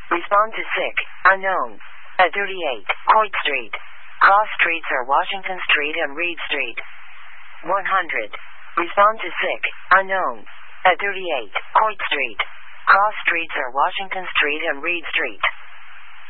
Respond to sick. Unknown. At 38, Coit Street. Cross streets are Washington Street and Reed Street. 100. Respond to sick. Unknown. At 38, Coit Street. Cross streets are Washington Street and Reed Street.